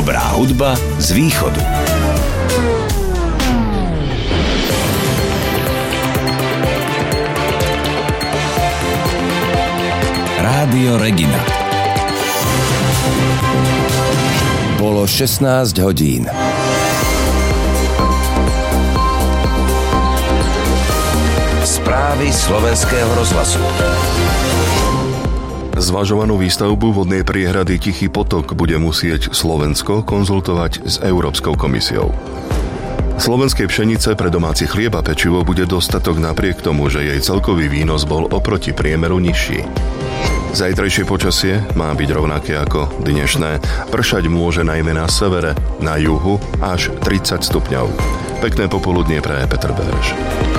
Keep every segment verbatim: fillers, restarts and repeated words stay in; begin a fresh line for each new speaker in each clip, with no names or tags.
Dobrá hudba z východu. Rádio Regina.
Bolo šestnásť hodín. Správy slovenského rozhlasu.
Zvažovanú výstavbu vodnej priehrady Tichý potok bude musieť Slovensko konzultovať s Európskou komisiou. Slovenskej pšenice pre domáci chlieb a pečivo bude dostatok napriek tomu, že jej celkový výnos bol oproti priemeru nižší. Zajtrajšie počasie má byť rovnaké ako dnešné. Pršať môže najmä na severe, na juhu až tridsať stupňov. Pekné popoludnie praje Peter Bereš.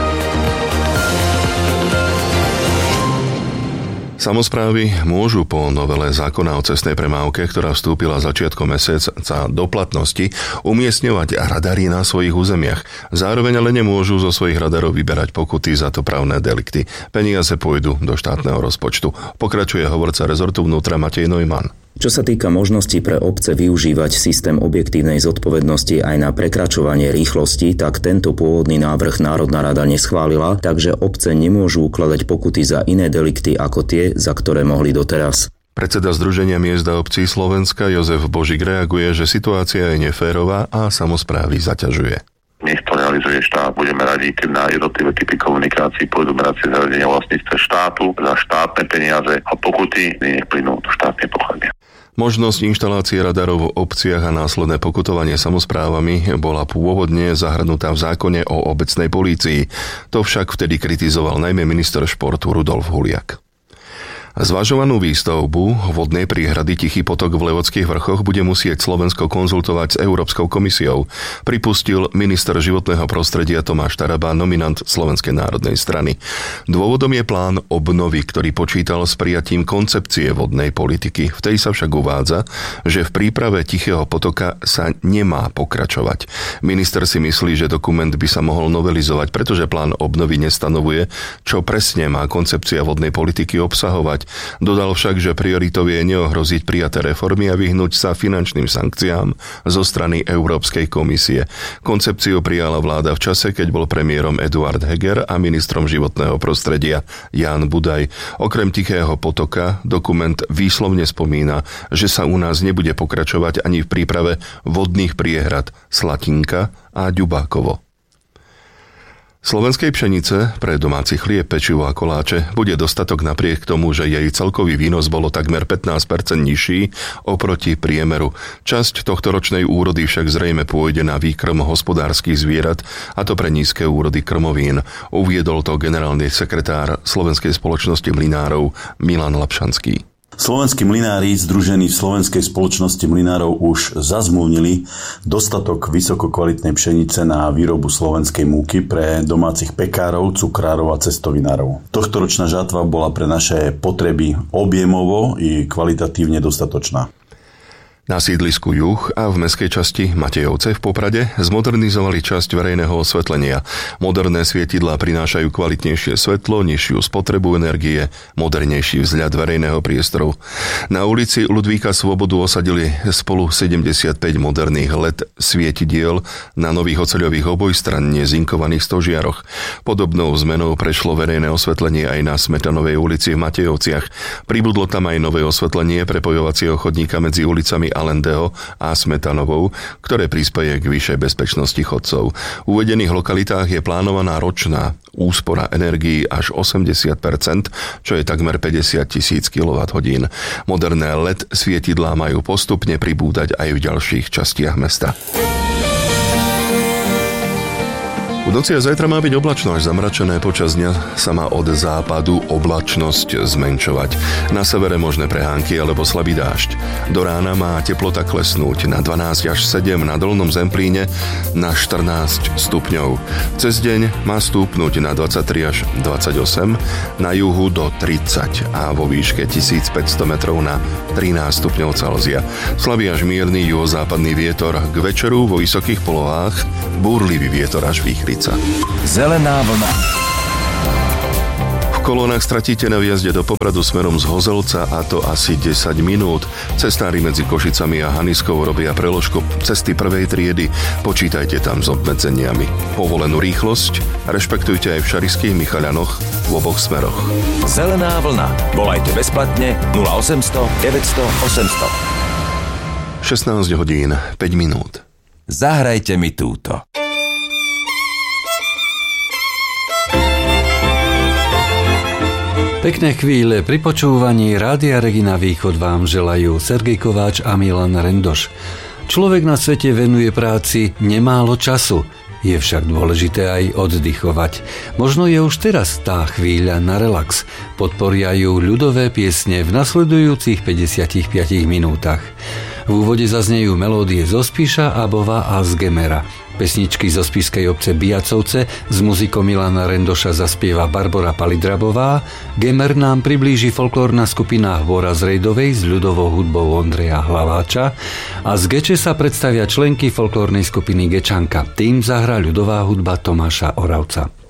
Samosprávy môžu po novele zákona o cestnej premávke, ktorá vstúpila začiatkom mesiaca do platnosti, umiestňovať radary na svojich územiach. Zároveň ale nemôžu zo svojich radarov vyberať pokuty za dopravné delikty. Peniaze pôjdu do štátneho rozpočtu. Pokračuje hovorca rezortu vnútra Matej Neumann.
Čo sa týka možností pre obce využívať systém objektívnej zodpovednosti aj na prekračovanie rýchlosti, tak tento pôvodný návrh Národná rada neschválila, takže obce nemôžu ukladať pokuty za iné delikty ako tie, za ktoré mohli doteraz.
Predseda Združenia miest a obcí Slovenska Jozef Božík reaguje, že situácia je neférová a samosprávy zaťažuje.
Nech to realizuje štát. Budeme radi, keď na jednotlivé typy komunikácií pôjdu meracie zariadenia vlastníctve štátu za štátne peniaze a pokuty nech plynú do štátnej pochrany.
Možnosť inštalácie radarov v obciach a následné pokutovanie samosprávami bola pôvodne zahrnutá v zákone o obecnej polícii. To však vtedy kritizoval najmä minister športu Rudolf Huliak. Zvažovanú výstavbu vodnej priehrady Tichý potok v Levodských vrchoch bude musieť Slovensko konzultovať s Európskou komisiou, pripustil minister životného prostredia Tomáš Taraba, nominant Slovenskej národnej strany. Dôvodom je plán obnovy, ktorý počítal s prijatím koncepcie vodnej politiky. V tej sa však uvádza, že v príprave Tichého potoka sa nemá pokračovať. Minister si myslí, že dokument by sa mohol novelizovať, pretože plán obnovy nestanovuje, čo presne má koncepcia vodnej politiky obsahovať. Dodal však, že prioritou je neohroziť prijaté reformy a vyhnúť sa finančným sankciám zo strany Európskej komisie. Koncepciu prijala vláda v čase, keď bol premiérom Eduard Heger a ministrom životného prostredia Ján Budaj. Okrem Tichého potoka dokument výslovne spomína, že sa u nás nebude pokračovať ani v príprave vodných priehrad Slatinka a Ďubákovo. Slovenskej pšenice pre domáci chlieb, pečivo a koláče bude dostatok napriek tomu, že jej celkový výnos bolo takmer pätnásť percent nižší oproti priemeru. Časť tohtoročnej úrody však zrejme pôjde na výkrm hospodárskych zvierat, a to pre nízke úrody krmovín. Uviedol to generálny sekretár Slovenskej spoločnosti mlynárov Milan Lapšanský.
Slovenskí mlynári, združení v Slovenskej spoločnosti mlynárov, už zazmluvnili dostatok vysokokvalitnej pšenice na výrobu slovenskej múky pre domácich pekárov, cukrárov a cestovinárov. Tohtoročná žatva bola pre naše potreby objemovo i kvalitatívne dostatočná.
Na sídlisku Juh a v mestskej časti Matejovce v Poprade zmodernizovali časť verejného osvetlenia. Moderné svietidlá prinášajú kvalitnejšie svetlo, nižšiu spotrebu energie, modernejší vzhľad verejného priestoru. Na ulici Ludvíka Svobodu osadili spolu sedemdesiatpäť moderných el é dé svietidiel na nových oceľových obojstranne zinkovaných stožiaroch. Podobnou zmenou prešlo verejné osvetlenie aj na Smetanovej ulici v Matejovciach. Pribudlo tam aj nové osvetlenie prepojovacieho chodníka medzi ulicami Alendeho a Smetanovou, ktoré prispeje k vyššej bezpečnosti chodcov. V uvedených lokalitách je plánovaná ročná úspora energií až osemdesiat percent, čo je takmer päťdesiat tisíc kilowatthodín. Moderné el é dé svietidlá majú postupne pribúdať aj v ďalších častiach mesta. V noci a zajtra má byť oblačno až zamračené, počas dňa sa má od západu oblačnosť zmenšovať. Na severe možné prehánky alebo slabý dážď. Do rána má teplota klesnúť na dvanásť až sedem, na Dolnom Zemplíne na štrnásť stupňov. Cez deň má stúpnuť na dvadsaťtri až dvadsaťosem, na juhu do tridsať a vo výške tisícpäťsto metrov na trinásť stupňov Celzia. Slabý až mierny juhozápadný vietor, k večeru vo vysokých polohách búrlivý vietor až výchry.
Zelená vlna.
V kolónach stratíte na výjazde do Popradu smerom z Hozelca, a to asi desať minút. Cestári medzi Košicami a Haniskou robia preložku cesty prvej triedy. Počítajte tam s obmedzeniami. Povolenú rýchlosť rešpektujte aj v Šarišských Michaľanoch v oboch smeroch.
Zelená vlna. Volajte bezplatne nula osemsto deväťsto osemsto.
šestnásť hodín päť minút.
Zahrajte mi túto.
Pekné chvíle pri počúvaní Rádia Regina Východ vám želajú Sergej Kováč a Milan Rendoš. Človek na svete venuje práci nemálo času, je však dôležité aj oddychovať. Možno je už teraz tá chvíľa na relax. Podporia ju ľudové piesne v nasledujúcich päťdesiatich minútach. V úvode zaznejú melódie zo Spiša, Abova a z Gemera. Pesničky zo spišskej obce Bijacovce s muzikou Milana Rendoša zaspieva Barbora Palidrabová, Gemer nám priblíži folklórna skupina Hvora z Rejdovej s ľudovou hudbou Ondreja Hlaváča a z Geče sa predstavia členky folklórnej skupiny Gečanka. Tým zahrá ľudová hudba Tomáša Oravca.